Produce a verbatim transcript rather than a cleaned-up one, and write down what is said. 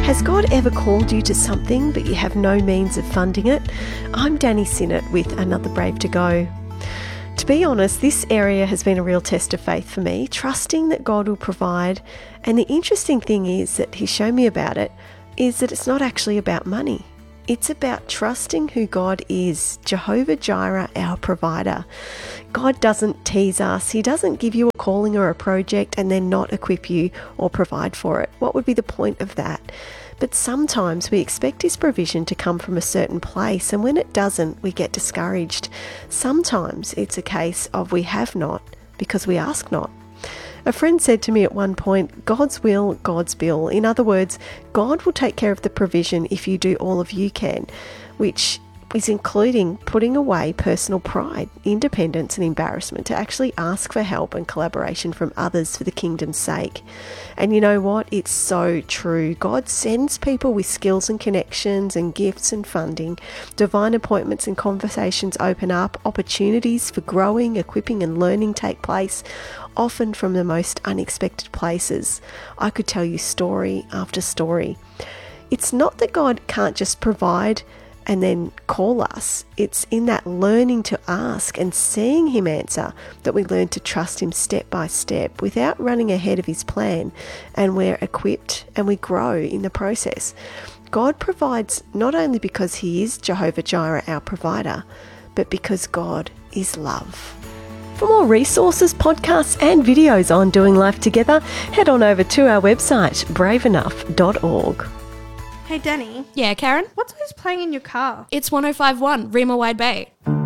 Has God ever called you to something but you have no means of funding it? I'm Danny Sinnott with Another Brave to Go. To be honest, this area has been a real test of faith for me, trusting that God will provide. And the interesting thing is that He's shown me about it, is that it's not actually about money. It's about trusting who God is, Jehovah Jireh, our provider. God doesn't tease us. He doesn't give you a calling or a project and then not equip you or provide for it. What would be the point of that? But sometimes we expect His provision to come from a certain place, and when it doesn't, we get discouraged. Sometimes it's a case of we have not because we ask not. A friend said to me at one point, God's will, God's bill. In other words, God will take care of the provision if you do all of you can, which is including putting away personal pride, independence and embarrassment to actually ask for help and collaboration from others for the kingdom's sake. And you know what? It's so true. God sends people with skills and connections and gifts and funding. Divine appointments and conversations open up. Opportunities for growing, equipping and learning take place, often from the most unexpected places. I could tell you story after story. It's not that God can't just provide and then call us. It's in that learning to ask and seeing Him answer that we learn to trust Him step by step without running ahead of His plan, and we're equipped and we grow in the process. God provides not only because He is Jehovah Jireh, our provider, but because God is love. For more resources, podcasts and videos on doing life together, head on over to our website, brave enough dot org. Hey, Danny. Yeah, Karen? What's always playing in your car? It's one oh five point one, Rima Wide Bay.